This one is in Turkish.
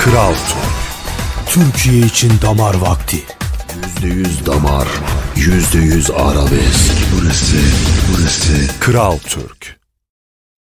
Kral Türk. Türkiye için damar vakti. %100 damar, %100 arabesk. Burası Kral Türk.